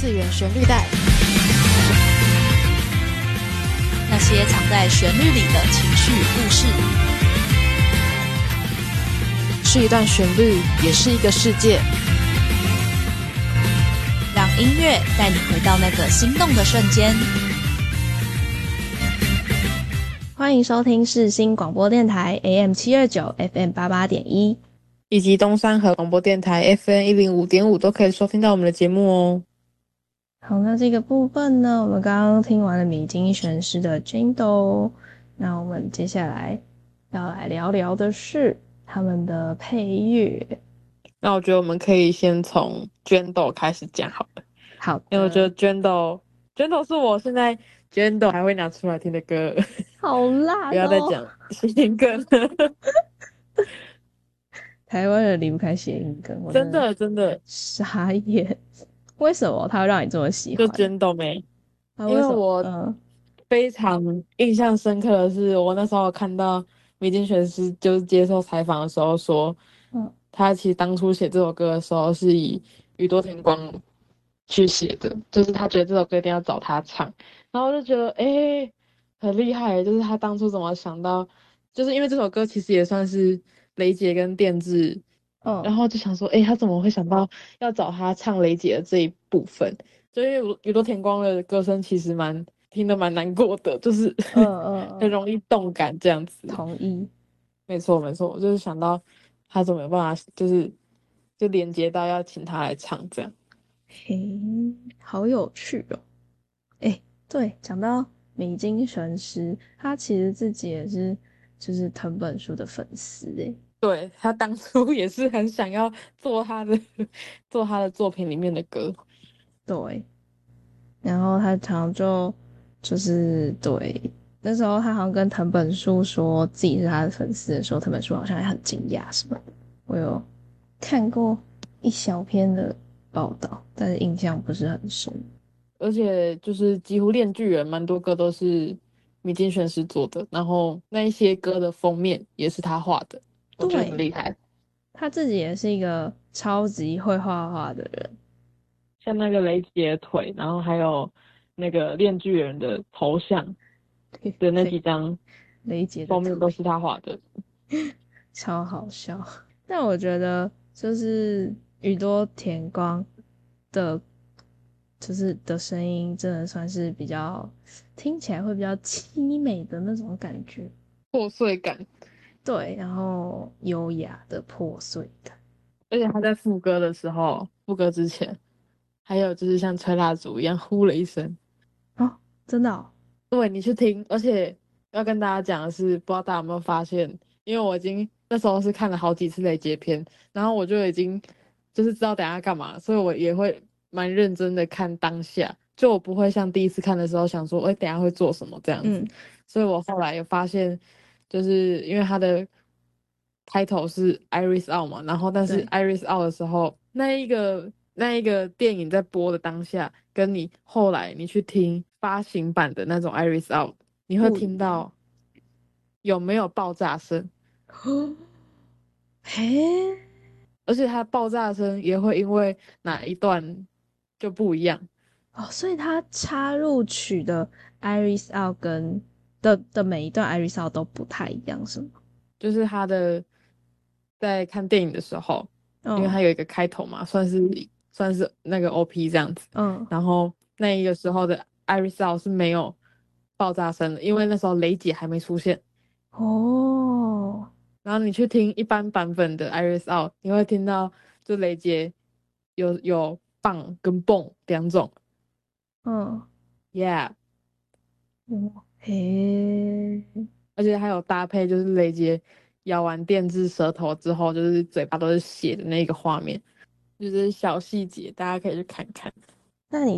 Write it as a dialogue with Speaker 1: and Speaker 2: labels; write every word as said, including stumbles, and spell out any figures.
Speaker 1: 次元旋律带，
Speaker 2: 那些藏在旋律里的情绪故事，
Speaker 1: 是一段旋律，也是一个世界。
Speaker 2: 让音乐带你回到那个心动的瞬间。
Speaker 3: 欢迎收听世新广播电台 A M 七二九 F M 八八点一，
Speaker 4: 以及东山河广播电台 F M 一零五点五都可以收听到我们的节目哦。
Speaker 3: 好，那这个部分呢，我们刚刚听完了米津玄师的 Jendo， 那我们接下来要来聊聊的是他们的配乐。
Speaker 4: 那我觉得我们可以先从 Jendo 开始讲好了。
Speaker 3: 好的，
Speaker 4: 因为我觉得 Jendo Jendo 是我现在 Jendo 还会拿出来听的歌。
Speaker 3: 好辣哦！
Speaker 4: 不要再讲谐音梗了。
Speaker 3: 台湾人离不开谐音梗，我
Speaker 4: 真的真的
Speaker 3: 傻眼。为什么他会让你这么喜欢？
Speaker 4: 就 Jendo 没，
Speaker 3: 因
Speaker 4: 因为我非常印象深刻的是，我那时候看到米津玄师就是接受采访的时候说，嗯，他其实当初写这首歌的时候是以宇多田光去写的，就是他觉得这首歌一定要找他唱，然后我就觉得哎、欸、很厉害，就是他当初怎么想到，就是因为这首歌其实也算是雷杰跟电治，嗯，然后就想说哎、欸、他怎么会想到要找他唱雷杰的这一部分，就因为宇多田光的歌声其实蛮听得蛮难过的，就是嗯嗯很容易动感这样子。
Speaker 3: 同意，
Speaker 4: 没错没错，我就是想到他怎么有办法就是就连接到要请他来唱这样。
Speaker 3: 嘿，好有趣哦！哎，对，讲到米津玄师，他其实自己也是就是藤本树的粉丝哎。
Speaker 4: 对，他当初也是很想要做他的做他的作品里面的歌。
Speaker 3: 对，然后他常常就就是对，那时候他好像跟藤本树说自己是他的粉丝的时候，藤本树好像还很惊讶什么的。我有看过一小篇的报道，但是印象不是很深。
Speaker 4: 而且就是几乎链锯人蛮多歌都是米津玄师做的，然后那一些歌的封面也是他画的，我觉得很厉害。
Speaker 3: 他自己也是一个超级会画画的人，
Speaker 4: 像那个雷杰的腿，然后还有那个链锯人的头像的那几张
Speaker 3: 雷杰的
Speaker 4: 封面都是他画的，
Speaker 3: 超好笑。但我觉得就是宇多田光的就是的声音真的算是比较听起来会比较凄美的那种感觉，
Speaker 4: 破碎感。
Speaker 3: 对，然后优雅的破碎感。
Speaker 4: 而且他在副歌的时候，副歌之前还有就是像吹蜡烛一样呼了一声。
Speaker 3: 哦，真的哦？
Speaker 4: 对，你去听。而且要跟大家讲的是，不知道大家有没有发现，因为我已经那时候是看了好几次雷杰篇，然后我就已经就是知道等一下干嘛，所以我也会蛮认真的看当下，就我不会像第一次看的时候想说哎、欸、等一下会做什么这样子、嗯、所以我后来有发现，就是因为他的开头是 Iris Out 嘛，然后但是 Iris Out 的时候，那一个那一个电影在播的当下，跟你后来你去听发行版的那种 Iris Out， 你会听到有没有爆炸声？
Speaker 3: 嘿，
Speaker 4: 而且它爆炸声也会因为哪一段就不一样
Speaker 3: 哦，所以它插入曲的 Iris Out 跟的的每一段 Iris Out 都不太一样，是吗？
Speaker 4: 就是它的在看电影的时候，嗯、因为它有一个开头嘛，算是算是那个 O P 这样子，嗯，然后那一个时候的 Iris Out 是没有爆炸声的，因为那时候雷姐还没出现哦。然后你去听一般版本的 Iris Out， 你会听到就雷杰有有棒跟蹦两种，嗯 ，Yeah，
Speaker 3: 嗯，嘿，
Speaker 4: 而且还有搭配就是雷杰咬完电治舌头之后，就是嘴巴都是血的那个画面，就是小细节，大家可以去看看。
Speaker 3: 那你